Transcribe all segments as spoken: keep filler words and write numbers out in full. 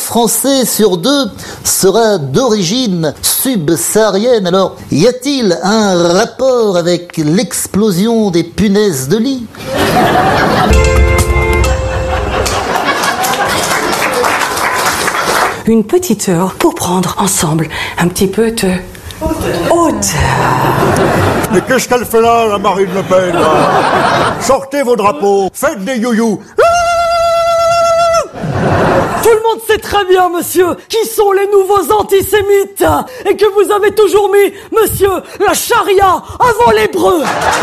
Français sur deux sera d'origine subsaharienne. Alors, y a-t-il un rapport avec l'explosion des punaises de lit ? Une petite heure pour prendre ensemble un petit peu de hauteur. Mais qu'est-ce qu'elle fait là, la Marine Le Pen là ? Sortez vos drapeaux, faites des you-you. Tout le monde sait très bien, monsieur, qui sont les nouveaux antisémites et que vous avez toujours mis, monsieur, la charia avant l'hébreu.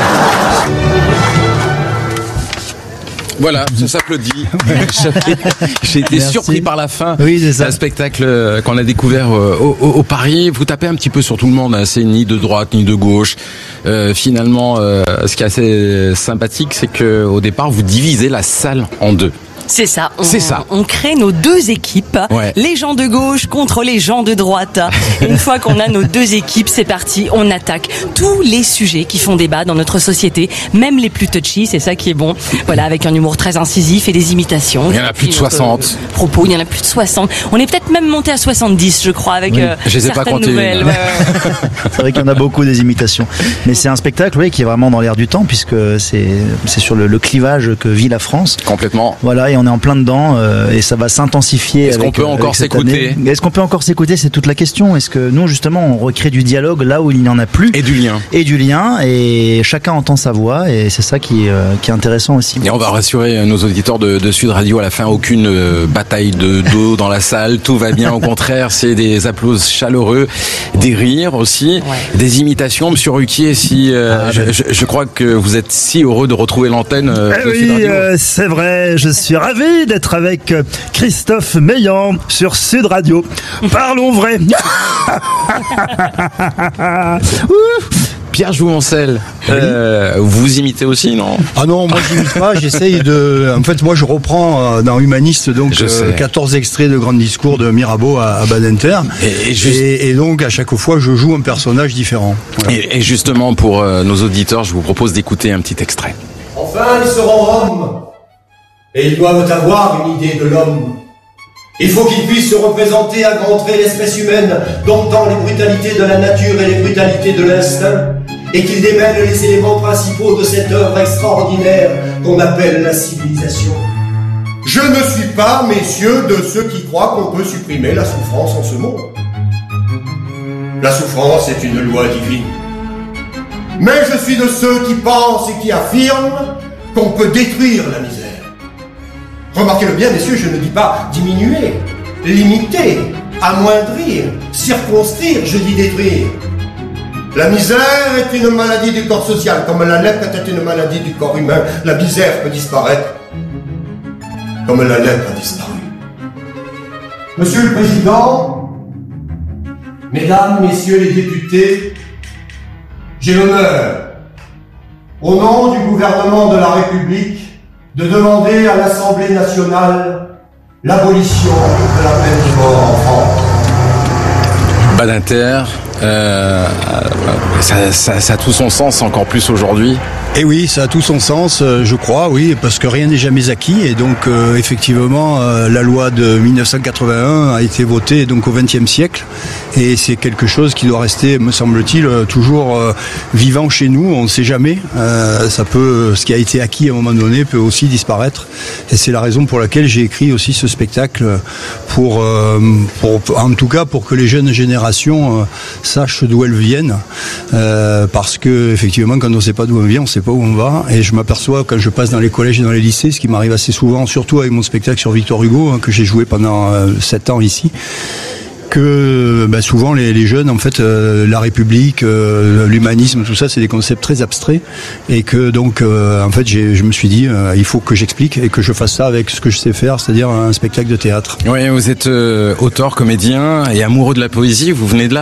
Voilà, ça s'applaudit. J'ai été Merci. surpris par la fin. Oui, c'est ça. Un spectacle qu'on a découvert au, au, au Paris. Vous tapez un petit peu sur tout le monde. Hein. C'est ni de droite ni de gauche. Euh, finalement, euh, ce qui est assez sympathique, c'est que au départ, vous divisez la salle en deux. C'est ça. On, C'est ça. On crée nos deux équipes. Ouais. Les gens de gauche contre les gens de droite. Une fois qu'on a nos deux équipes, c'est parti. On attaque tous les sujets qui font débat dans notre société, même les plus touchy. C'est ça qui est bon. Voilà, avec un humour très incisif et des imitations. Il y en a plus de soixante. Propos, il y en a plus de soixante. On est peut-être même monté à soixante-dix, je crois, avec Oui. euh, Je les ai pas certaines comptés. nouvelles. Ouais, ouais. C'est vrai qu'il y en a beaucoup des imitations. Mais c'est un spectacle, oui, qui est vraiment dans l'air du temps, puisque c'est c'est sur le, le clivage que vit la France. Complètement. Voilà, et on est en plein dedans, euh, et ça va s'intensifier. Est-ce avec, qu'on peut euh, encore avec cette s'écouter année. Est-ce qu'on peut encore s'écouter? C'est toute la question. Est-ce que nous, justement, on recrée du dialogue là où il n'y en a plus? Et du lien. Et du lien, et chacun entend sa voix, et c'est ça qui, euh, qui est intéressant aussi. Et on va rassurer nos auditeurs de, de Sud Radio à la fin, aucune euh, bataille de dos dans la salle, tout va bien, au contraire, c'est des applaudissements chaleureux, des rires aussi, Ouais. des imitations. Monsieur Ruquier, si euh, Ah, je, ben. je, je crois que vous êtes si heureux de retrouver l'antenne euh, Eh de Sud oui, Radio. euh, c'est vrai, je suis ravi d'être avec euh, Christophe Meillan sur Sud Radio. Parlons vrai. Ouf. Pierre Jouvencel, euh, vous imitez aussi, non? Ah non, moi j'imite pas, j'essaye de... En fait, moi je reprends euh, dans Humaniste donc Je euh, sais. quatorze extraits de grands discours de Mirabeau à, à Badinter. Et- et juste- et, et donc à chaque fois je joue un personnage différent. Voilà. Et, et justement, pour euh, nos auditeurs, je vous propose d'écouter un petit extrait. Enfin, ils seront hommes. Et ils doivent avoir une idée de l'homme. Il faut qu'ils puissent se représenter à grands traits l'espèce humaine, domptant les brutalités de la nature et les brutalités de l'instinct, et qu'ils démêlent les éléments principaux de cette œuvre extraordinaire qu'on appelle la civilisation. Je ne suis pas, messieurs, de ceux qui croient qu'on peut supprimer la souffrance en ce monde. La souffrance est une loi divine. Mais je suis de ceux qui pensent et qui affirment qu'on peut détruire la misère. Remarquez-le bien, messieurs, je ne dis pas diminuer, limiter, amoindrir, circonscrire, je dis détruire. La misère est une maladie du corps social, comme la lèpre était une maladie du corps humain. La misère peut disparaître, comme la lèpre a disparu. Monsieur le Président, Mesdames, Messieurs les députés, j'ai l'honneur, au nom du gouvernement de la République, de demander à l'Assemblée nationale l'abolition de la peine de mort en France. Badinter, euh, ça, ça, ça a tout son sens encore plus aujourd'hui. Et oui, ça a tout son sens, euh, je crois, oui, parce que rien n'est jamais acquis. Et donc, euh, effectivement, euh, la loi de dix-neuf cent quatre-vingt-un a été votée donc au vingtième siècle, et c'est quelque chose qui doit rester, me semble-t-il, euh, toujours euh, vivant chez nous. On ne sait jamais. Euh, ça peut, ce qui a été acquis à un moment donné, peut aussi disparaître. Et c'est la raison pour laquelle j'ai écrit aussi ce spectacle, pour, euh, pour, en tout cas, pour que les jeunes générations euh, sachent d'où elles viennent, euh, parce que effectivement, quand on ne sait pas d'où on vient, on ne sait pas où on va. Et je m'aperçois quand je passe dans les collèges et dans les lycées, ce qui m'arrive assez souvent, surtout avec mon spectacle sur Victor Hugo, hein, que j'ai joué pendant euh, sept ans ici, que ben, souvent les, les jeunes, en fait, euh, la République, euh, l'humanisme, tout ça, c'est des concepts très abstraits, et que donc, euh, en fait, j'ai, je me suis dit, euh, il faut que j'explique et que je fasse ça avec ce que je sais faire, c'est-à-dire un spectacle de théâtre. Oui, vous êtes euh, auteur, comédien et amoureux de la poésie, vous venez de là.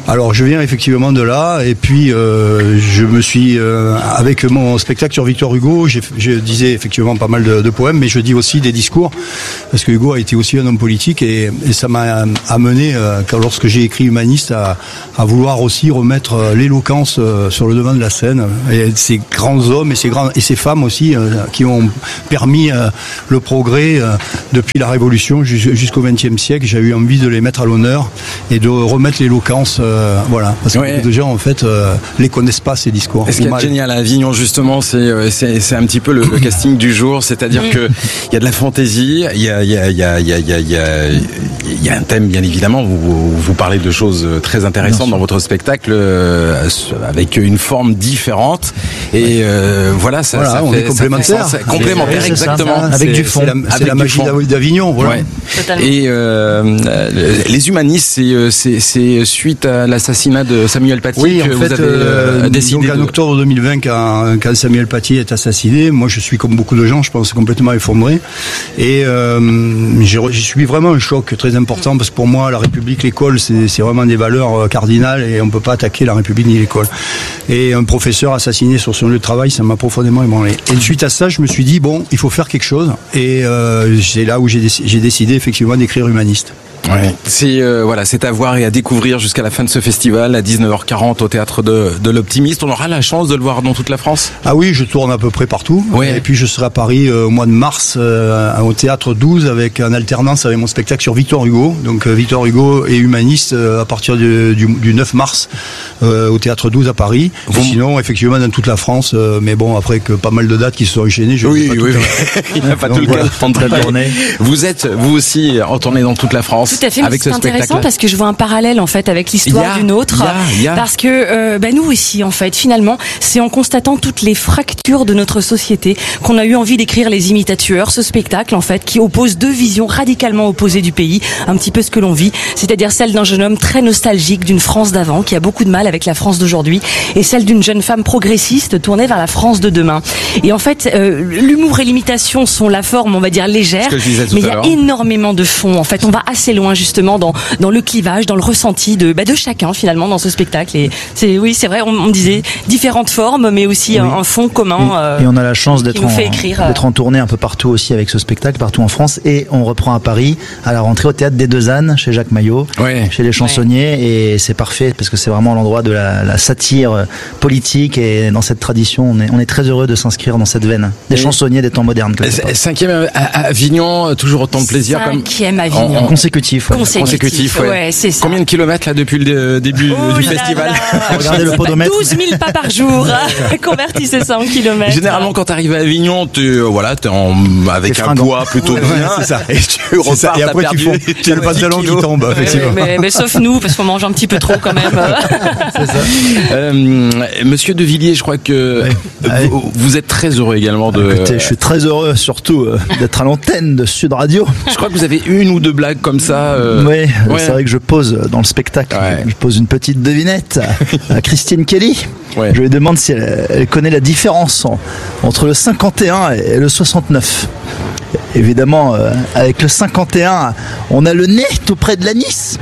Alors je viens effectivement de là et puis euh, je me suis euh, avec mon spectacle sur Victor Hugo, j'ai, je disais effectivement pas mal de, de poèmes, mais je dis aussi des discours parce que Hugo a été aussi un homme politique et, et ça m'a amené euh, quand, lorsque j'ai écrit Humaniste à, à vouloir aussi remettre euh, l'éloquence euh, sur le devant de la scène et ces grands hommes et ces grands et ces femmes aussi euh, qui ont permis euh, le progrès euh, depuis la Révolution jusqu'au vingtième siècle. J'ai eu envie de les mettre à l'honneur et de remettre l'éloquence. Euh, Euh, voilà, parce que ouais. beaucoup de gens en fait euh, les connaissent pas ces discours. Et ce qui est génial à Avignon justement, c'est c'est c'est un petit peu le, le casting du jour, c'est-à-dire que il y a de la fantaisie, il y a il y a il y a il y a il y a il y a il y a un thème bien évidemment. Vous vous parlez de choses très intéressantes dans votre spectacle euh, avec une forme différente et euh, voilà ça. Voilà, ça on fait, est complémentaire. Ça fait, complémentaire c'est exactement. Ça, avec du fond. C'est la, c'est la magie d'Avignon. Voilà. Ouais. Et euh, les humanistes, c'est c'est c'est suite à l'assassinat de Samuel Paty oui, que en vous fait, avez euh, décidé. Donc en de... octobre deux mille vingt, quand, quand Samuel Paty est assassiné, moi je suis comme beaucoup de gens, je pense complètement effondré. Et euh, j'ai, j'ai subi vraiment un choc très important parce que pour moi la République, l'école, c'est, c'est vraiment des valeurs cardinales et on peut pas attaquer la République ni l'école. Et un professeur assassiné sur son lieu de travail, ça m'a profondément ébranlé. Et suite à ça, je me suis dit bon, il faut faire quelque chose. Et euh, c'est là où j'ai, j'ai décidé effectivement d'écrire Humaniste. Ouais. C'est euh, voilà, c'est à voir et à découvrir jusqu'à la fin de ce festival à dix-neuf heures quarante au théâtre de, de l'Optimiste. On aura la chance de le voir dans toute la France. Ah oui, je tourne à peu près partout. Ouais. Et puis je serai à Paris euh, au mois de mars euh, au théâtre douze avec en alternance avec mon spectacle sur Victor Hugo. Donc euh, Victor Hugo et Humaniste euh, à partir du, du, du neuf mars euh, au théâtre douze à Paris. Vous... Sinon effectivement dans toute la France. Euh, mais bon après que pas mal de dates qui se sont enchaînées. Je oui, pas oui, tout oui. Il n'y a pas tout le voilà. cas de tourner. Vous êtes vous aussi en tournée dans toute la France. Tout à fait, mais c'est intéressant parce que je vois un parallèle en fait avec l'histoire d'une autre, y a, y a. parce que euh, bah, nous aussi en fait finalement c'est en constatant toutes les fractures de notre société qu'on a eu envie d'écrire Les Imitateurs, ce spectacle en fait qui oppose deux visions radicalement opposées du pays, un petit peu ce que l'on vit, c'est-à-dire celle d'un jeune homme très nostalgique d'une France d'avant qui a beaucoup de mal avec la France d'aujourd'hui et celle d'une jeune femme progressiste tournée vers la France de demain. Et en fait euh, l'humour et l'imitation sont la forme on va dire légère, mais il y a énormément de fond. En fait on va assez loin justement dans dans le clivage, dans le ressenti de bah, de chacun finalement dans ce spectacle. Et c'est oui, c'est vrai, on, on disait différentes formes, mais aussi oui. un, un fond commun. Euh, et on a la chance d'être en, écrire, d'être en tournée un peu partout aussi avec ce spectacle, partout en France. Et on reprend à Paris à la rentrée au théâtre des Deux Ânes chez Jacques Maillot, ouais. chez les Chansonniers. Ouais. Et c'est parfait parce que c'est vraiment l'endroit de la, la satire politique. Et dans cette tradition, on est, on est très heureux de s'inscrire dans cette veine des et chansonniers des temps modernes. Cinquième à Avignon, toujours autant de plaisir. Cinquième à Avignon. En, en consécutif. Ouais. Consécutif. Consécutif, ouais. Ouais, c'est ça. Combien de kilomètres là depuis le début oh du là festival là. Regardez le podomètre. douze mille pas par jour. Convertissez ça en kilomètres. Généralement, quand tu arrives à Avignon, tu voilà, t'es en avec un poids plutôt ouais, bien. Ouais, c'est ça. Et tu repars, ça. Et après tu fais tu as le pantalon qui tombe. Effectivement. Mais, mais, mais sauf nous, parce qu'on mange un petit peu trop quand même. C'est ça. Euh, Monsieur De Villiers, je crois que ouais. vous, vous êtes très heureux également de. Écoutez, je suis très heureux surtout euh, d'être à l'antenne de Sud Radio. Je crois que vous avez une ou deux blagues comme ça. Euh... Oui, ouais. C'est vrai que je pose dans le spectacle. Ouais. Je pose une petite devinette à Christine Kelly. Ouais. Je lui demande si elle, elle connaît la différence en, entre le cinquante et un et le soixante-neuf. Évidemment, euh, avec le cinquante et un, on a le nez tout près de l'anis.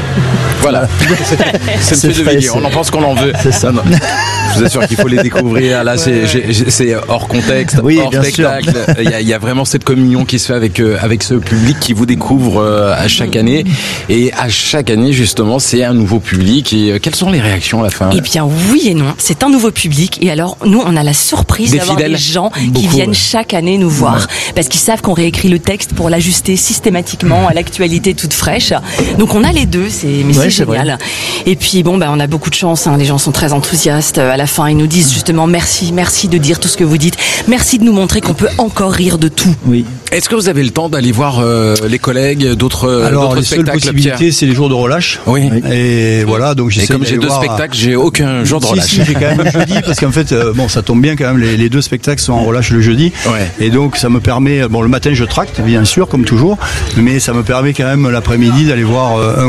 Voilà. C'est me fait de Villiers. On en pense qu'on en veut. C'est ça. Non, non. Je vous assure qu'il faut les découvrir. Là, c'est, j'ai, c'est hors contexte, oui, hors bien spectacle. Sûr. Il y a, il y a vraiment cette communion qui se fait avec euh, avec ce public qui vous découvre euh, à chaque année. Et à chaque année, justement, c'est un nouveau public. Et euh, quelles sont les réactions à la fin? Eh bien, oui et non. C'est un nouveau public. Et alors, nous, on a la surprise des d'avoir fidèles. des gens Beaucoup, qui viennent ouais. chaque année nous voir ouais. parce qu'ils savent qu'on réécrit le texte pour l'ajuster systématiquement à l'actualité toute fraîche. Donc, on a les deux. C'est mais ouais, c'est génial. Vrai. Et puis bon, bah, on a beaucoup de chance. Hein. Les gens sont très enthousiastes. À la fin, ils nous disent justement merci, merci de dire tout ce que vous dites. Merci de nous montrer qu'on peut encore rire de tout. Oui. Est-ce que vous avez le temps d'aller voir euh, les collègues d'autres Alors, d'autres les spectacles? Alors, les seules possibilités, c'est les jours de relâche. Oui. Et voilà, donc j'essaie. Et comme j'ai deux voir... spectacles, j'ai aucun jour de si, relâche. Si, j'ai quand même le jeudi parce qu'en fait, euh, bon, ça tombe bien quand même. Les, les deux spectacles sont en relâche le jeudi. Ouais. Et donc, ça me permet. Bon, le matin, je tracte, bien sûr, comme toujours, mais ça me permet quand même l'après-midi d'aller voir euh, un ou deux spectacles.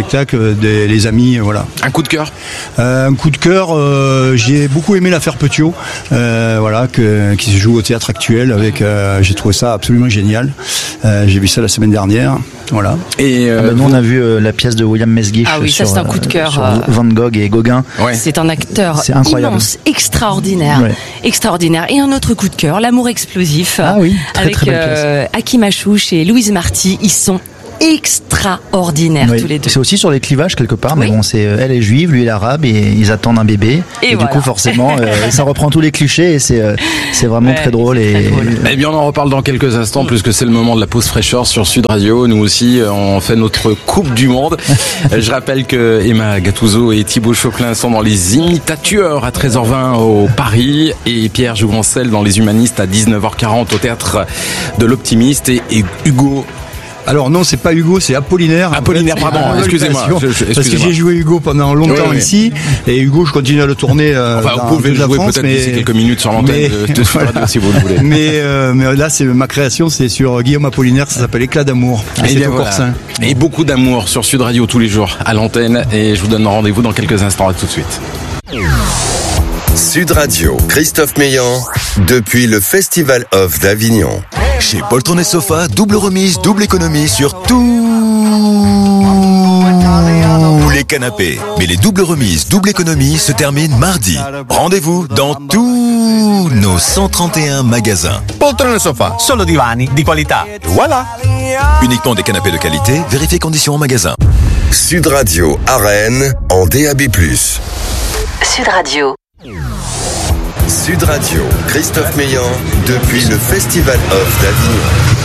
spectacle des les amis, voilà. Un coup de cœur euh, Un coup de cœur, euh, j'ai beaucoup aimé l'affaire Petiot, euh, voilà, que, qui se joue au Théâtre Actuel. Avec, euh, j'ai trouvé ça absolument génial. Euh, j'ai vu ça la semaine dernière, voilà. Et euh, ah bah nous on a vu euh, la pièce de William Mesguich. Ah oui, sur, ça c'est un coup de cœur. Sur Van Gogh et Gauguin. Ouais. C'est un acteur c'est incroyable. immense, extraordinaire, ouais. extraordinaire. Et un autre coup de cœur, L'amour explosif. Ah oui, très, avec très belle euh, Hakim Achouch et Louise Marty. Ils sont extraordinaires oui. tous les deux. C'est aussi sur les clivages quelque part, mais oui. bon, c'est elle est juive, lui est arabe, et ils attendent un bébé. Et, et voilà. Du coup, forcément, euh, ça reprend tous les clichés et c'est euh, c'est vraiment ouais, très drôle. Et très drôle. Eh bien, on en reparle dans quelques instants, puisque c'est le moment de la pause fraîcheur sur Sud Radio. Nous aussi, on fait notre Coupe du Monde. Je rappelle que Emma Gattuso et Thibaut Chopin sont dans Les Imitateurs à treize heures vingt au Paris, et Pierre Jouvencel dans Les Humanistes à dix-neuf heures quarante au Théâtre de l'Optimiste, et, et Hugo. Alors non, c'est pas Hugo, c'est Apollinaire. Apollinaire, pardon, ah, excusez-moi. Je, je, excusez-moi. Parce que j'ai joué Hugo pendant longtemps oui, oui. ici, et Hugo, je continue à le tourner. Euh, enfin, vous pouvez le jouer France, peut-être mais... d'ici quelques minutes sur l'antenne mais... de, de voilà. Radio, si vous le voulez. Mais, euh, mais là, c'est ma création, c'est sur Guillaume Apollinaire, ça s'appelle Éclat d'amour. Et, c'est au voilà. Corsin. Et beaucoup d'amour sur Sud Radio tous les jours à l'antenne, et je vous donne rendez-vous dans quelques instants. À tout de suite. Sud Radio, Christophe Meillan, depuis le Festival Off d'Avignon. Chez Poltron et Sofa, double remise, double économie sur tous les canapés. Mais les doubles remises, double économie se terminent mardi. Rendez-vous dans tous nos cent trente et un magasins. Poltron et Sofa, solo divani di qualità. Voilà. Uniquement des canapés de qualité, vérifiez conditions en magasin. Sud Radio à Rennes en D A B plus. Sud Radio. Sud Radio, Christophe Meillan, depuis le Festival Off d'Avignon.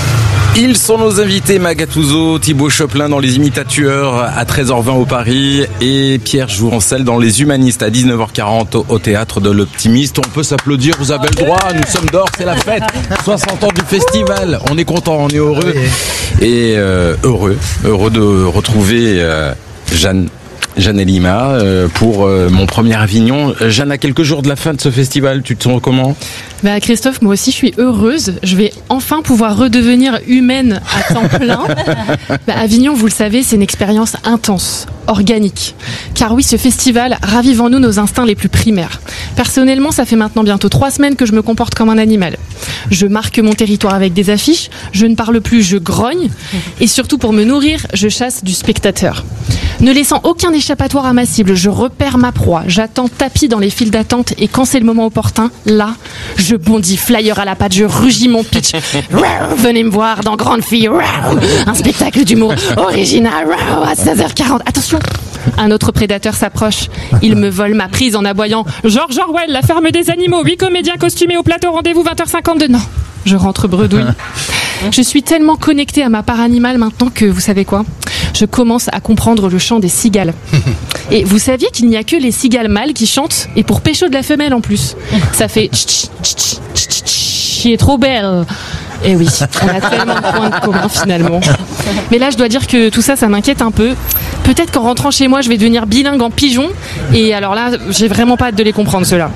Ils sont nos invités, Emma Gattuso, Thibaut Chopin dans Les Imitateurs à treize heures vingt au Paris, et Pierre Jouvencel dans Les Humanistes à dix-neuf heures quarante au, au Théâtre de l'Optimiste. On peut s'applaudir, vous avez le droit, nous sommes dehors, c'est la fête. soixante ans du festival, on est content, on est heureux. Et euh, heureux, heureux de retrouver euh, Jeanne. Jeanne et Lima euh, pour euh, mon premier Avignon. Jeanne, à quelques jours de la fin de ce festival, tu te sens comment ? Bah Christophe, moi aussi je suis heureuse. Je vais enfin pouvoir redevenir humaine à temps plein. Bah, Avignon, vous le savez, c'est une expérience intense, organique. Car oui, ce festival ravive en nous nos instincts les plus primaires. Personnellement, ça fait maintenant bientôt trois semaines que je me comporte comme un animal. Je marque mon territoire avec des affiches, je ne parle plus, je grogne. Et surtout, pour me nourrir, je chasse du spectateur. Ne laissant aucun échappatoire à ma cible, je repère ma proie, j'attends tapis dans les files d'attente, et quand c'est le moment opportun, là, je bondis, flyer à la patte, je rugis mon pitch. Venez me voir dans Grande Fille, un spectacle d'humour original à seize heures quarante. Attention, un autre prédateur s'approche. Il me vole ma prise en aboyant George Orwell, la ferme des animaux, huit comédiens costumés au plateau, rendez-vous vingt heures cinquante-deux. Non, je rentre bredouille. Je suis tellement connectée à ma part animale maintenant que, vous savez quoi ? Je commence à comprendre le chant des cigales. Et vous saviez qu'il n'y a que les cigales mâles qui chantent, et pour pécho de la femelle en plus. Ça fait tch tch tch tch, qui est trop belle. Et oui, on a tellement de points de commun finalement. Mais là, je dois dire que tout ça, ça m'inquiète un peu. Peut-être qu'en rentrant chez moi, je vais devenir bilingue en pigeon. Et alors là, j'ai vraiment pas hâte de les comprendre, ceux-là.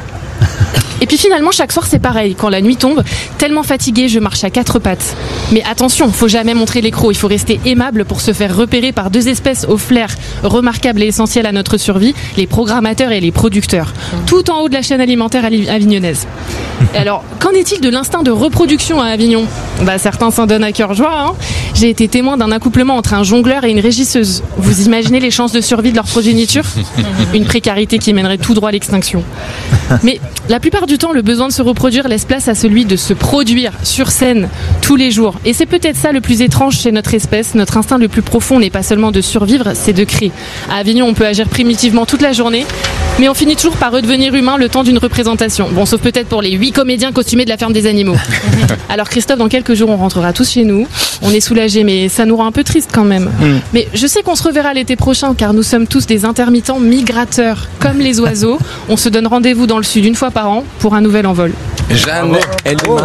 Et puis finalement, chaque soir, c'est pareil. Quand la nuit tombe, tellement fatiguée, je marche à quatre pattes. Mais attention, faut jamais montrer les crocs. Il faut rester aimable pour se faire repérer par deux espèces au flair remarquable et essentiel à notre survie, les programmateurs et les producteurs. Tout en haut de la chaîne alimentaire avignonnaise. Et alors, qu'en est-il de l'instinct de reproduction à Avignon ? Bah, certains s'en donnent à cœur joie, hein. J'ai été témoin d'un accouplement entre un jongleur et une régisseuse. Vous imaginez les chances de survie de leur progéniture ? Une précarité qui mènerait tout droit à l'extinction. Mais la plupart du temps, le besoin de se reproduire laisse place à celui de se produire sur scène tous les jours. Et c'est peut-être ça le plus étrange chez notre espèce. Notre instinct le plus profond n'est pas seulement de survivre, c'est de créer. À Avignon, on peut agir primitivement toute la journée, mais on finit toujours par redevenir humain le temps d'une représentation. Bon, sauf peut-être pour les huit comédiens costumés de la ferme des animaux. Alors Christophe, dans quelques jours, on rentrera tous chez nous. On est soulagés, mais ça nous rend un peu triste quand même. Mm. Mais je sais qu'on se reverra l'été prochain, car nous sommes tous des intermittents migrateurs, comme les oiseaux. On se donne rendez-vous dans le sud une fois par an pour un nouvel envol. Jeanne et Lima,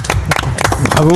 bravo.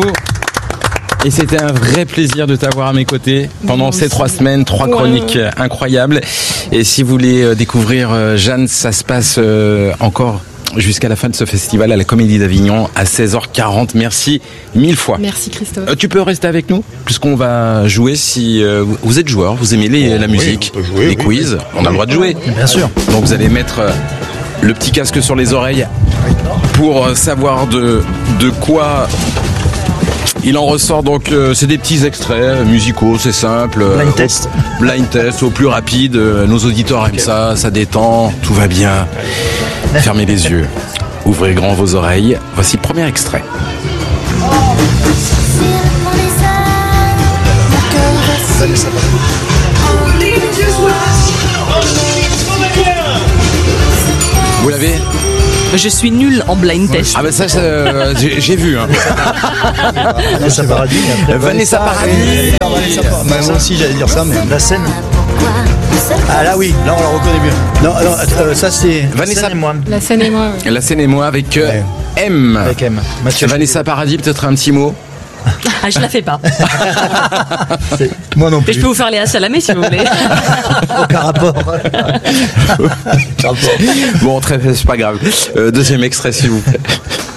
Et c'était un vrai plaisir de t'avoir à mes côtés pendant ces trois semaines, trois chroniques incroyables. Et si vous voulez découvrir Jeanne, ça se passe encore jusqu'à la fin de ce festival à la Comédie d'Avignon à seize heures quarante. Merci mille fois. Merci Christophe. Euh, tu peux rester avec nous puisqu'on va jouer si euh, vous êtes joueur, vous aimez les, la musique, oui, jouer, les oui. quiz, on a le droit de jouer. Bien sûr. Donc vous allez mettre euh, le petit casque sur les oreilles pour euh, savoir de, de quoi il en ressort. Donc euh, c'est des petits extraits musicaux, c'est simple. Blind euh, test. Au, blind test au plus rapide. Euh, nos auditeurs aiment ça, ça détend, tout va bien. Fermez les yeux, ouvrez grand vos oreilles. Voici le premier extrait. Vous l'avez ? Je suis nulle en blind test. Ah ben ça, ça, euh, j'ai, j'ai vu. Hein. Vanessa Paradis. après Vanessa Paradis. Vanessa Paradis. Bah, moi aussi j'allais dire ça, mais La scène. ah là oui, là on la reconnaît mieux. Non, non, euh, ça c'est Vanessa, Scène et moi. La scène et moi. ouais. la scène et moi avec euh, Ouais. M. Avec M. Mathieu. Vanessa Paradis, peut-être un petit mot. Ah, je la fais pas. Moi non Mais plus. je peux vous faire Léa Salamé si vous voulez. Aucun rapport. Bon, très, c'est pas grave. Euh, deuxième extrait, s'il vous plaît.